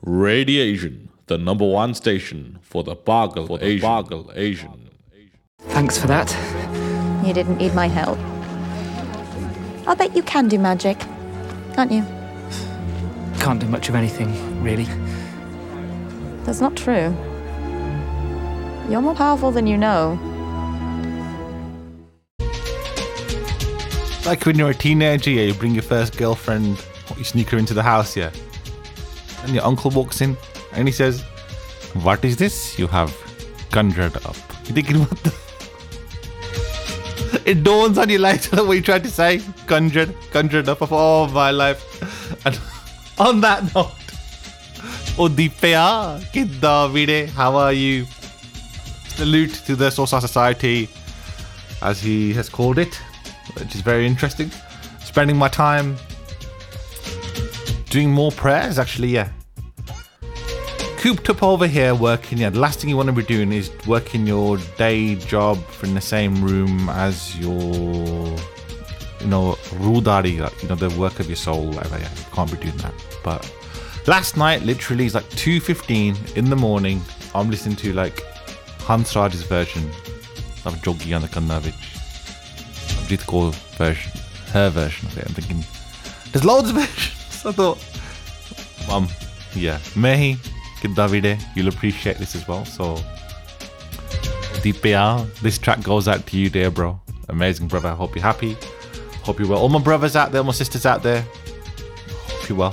Radiation, the number one station for the Bargle Asian. Thanks for that. You didn't need my help. I'll bet you can do magic, can't you? Can't do much of anything, really. That's not true. You're more powerful than you know. Like when you're a teenager, yeah, you bring your first girlfriend, you sneak her into the house, yeah. And your uncle walks in and he says, "What is this you have conjured up?" You're thinking, what the... It dawns on you later what you tried to say. Conjured up of all my life. And on that note, Udipya, Kidda Vide, how are you? Salute to the Sosa Society, as he has called it, which is very interesting. Spending my time doing more prayers, actually, yeah. Cooped up over here working, yeah. The last thing you want to be doing is working your day job in the same room as your, Rudari, the work of your soul, whatever, yeah. You can't be doing that. But last night, literally, it's like 2:15 in the morning. I'm listening to like Hans Raj's version of Jogi and the Kannavich. Ajit Kaur version, her version of it. I'm thinking, there's loads of versions. I thought, Mehi, Davide, you'll appreciate this as well. So, Deepya, this track goes out to you, dear bro. Amazing, brother. Hope you're happy. Hope you're well. All my brothers out there, all my sisters out there, hope you're well.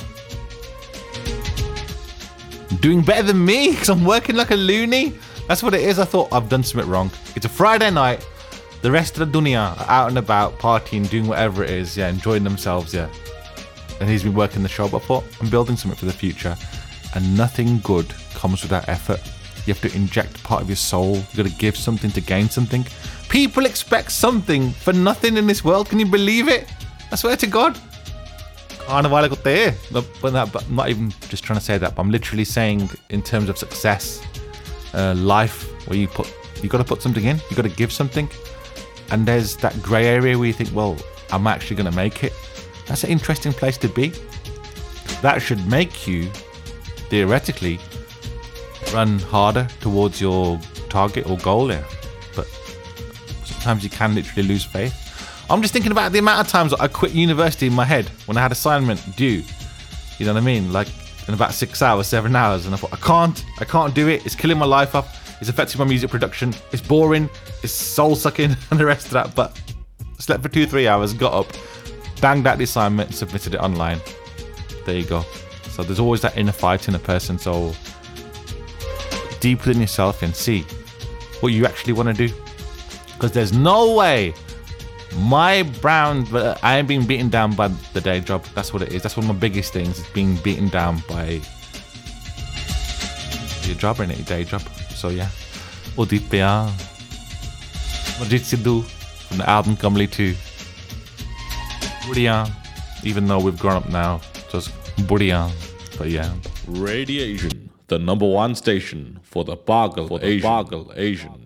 Doing better than me because I'm working like a loony. That's what it is. I thought I've done something wrong. It's a Friday night. The rest of the dunya are out and about, partying, doing whatever it is, yeah, enjoying themselves, yeah. And he's been working the show. But I thought, I'm building something for the future. And nothing good comes without effort. You have to inject part of your soul. You've got to give something to gain something. People expect something for nothing in this world. Can you believe it? I swear to God. I'm not even just trying to say that, but I'm literally saying in terms of success, life, where you got to put something in. You got to give something. And there's that grey area where you think, well, I'm actually going to make it. That's an interesting place to be. That should make you, theoretically, run harder towards your target or goal there. But sometimes you can literally lose faith. I'm just thinking about the amount of times I quit university in my head when I had assignment due. You know what I mean? Like in about 6 hours, 7 hours. And I thought, I can't do it. It's killing my life up. It's affecting my music production. It's boring. It's soul sucking and the rest of that. But I slept for 2-3 hours, got up, banged out the assignment, and submitted it online. There you go. So there's always that inner fight in a person. So deep within yourself and see what you actually want to do. Because there's no way I ain't being beaten down by the day job. That's what it is. That's one of my biggest things, is being beaten down by your job, innit? Your day job. So yeah. Udipya, Majid Sidhu from the album Kamli 2. Budiya, even though we've grown up now, just Budiya. But yeah. Radiation, the number one station for the Bargle Asian.